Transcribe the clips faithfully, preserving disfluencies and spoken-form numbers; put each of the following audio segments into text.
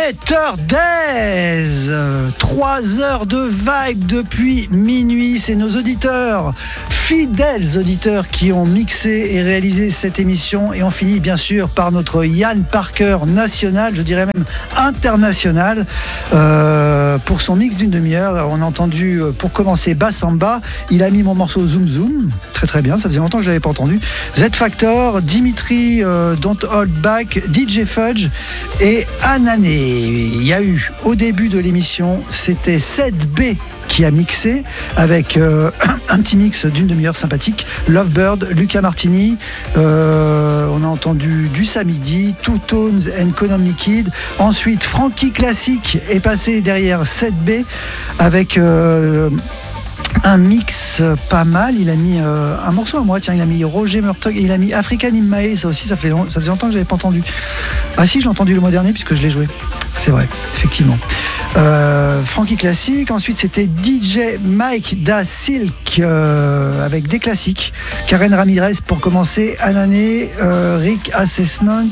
Better Days, trois heures de vibe depuis minuit. C'est nos auditeurs, fidèles auditeurs, qui ont mixé et réalisé cette émission. Et on finit bien sûr par notre Yann Parker national, je dirais même international, euh, pour son mix d'une demi-heure. On a entendu, pour commencer, Bassamba. Il a mis mon morceau Zoom Zoom. Très très bien, ça faisait longtemps que je ne l'avais pas entendu. Z Factor, Dimitri, euh, Don't Hold Back, D J Fudge et Anané. Il y a eu, au début de l'émission, c'était sept B qui a mixé avec euh, un petit mix d'une demi-heure sympathique. Lovebird, Luca Martini, euh, on a entendu du Samedi, Two Tones and Konami Kid. Ensuite, Frankie Classic est passé derrière sept B avec euh, un mix pas mal. Il a mis euh, un morceau à moi, tiens, il a mis Roger Murtog et il a mis African in May. Ça aussi, ça, fait long, ça faisait longtemps que je n'avais pas entendu. Ah si, j'ai entendu le mois dernier puisque je l'ai joué. C'est vrai, effectivement. Euh, Frankie Classic. Ensuite, c'était D J Mike Da Silk euh, avec des classiques. Karen Ramirez pour commencer. Anané, euh, Rick Assessment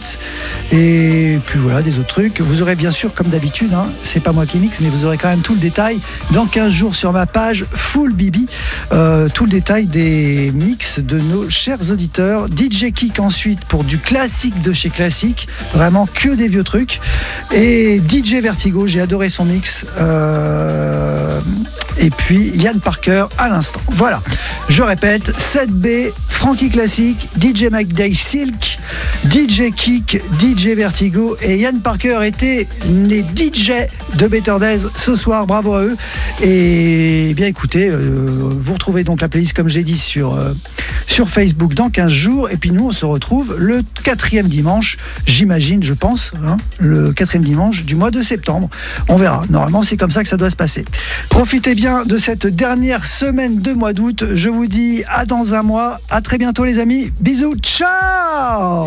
et puis voilà, des autres trucs. Vous aurez bien sûr, comme d'habitude, hein, c'est pas moi qui mixe, mais vous aurez quand même tout le détail dans quinze jours sur ma page Full Bibi. Euh, tout le détail des mix de nos chers auditeurs. D J Kick ensuite pour du classique de chez Classique. Vraiment que des vieux trucs. Et D J Vertigo, j'ai adoré son mix. Euh, et puis Yann Parker à l'instant. Voilà, je répète, sept B, Frankie Classic, D J Mike Day Silk, D J Kick, D J Vertigo et Yann Parker étaient les D J de Better Days ce soir. Bravo à eux. Et bien écoutez, euh, vous retrouvez donc la playlist comme j'ai dit sur, euh, sur Facebook dans quinze jours. Et puis nous on se retrouve le quatrième dimanche, j'imagine, je pense, hein, le quatrième dimanche du mois de septembre. On verra. Normalement c'est comme ça que ça doit se passer. Profitez bien de cette dernière semaine de mois d'août. Je vous dis à dans un mois. À très bientôt les amis. Bisous. Ciao.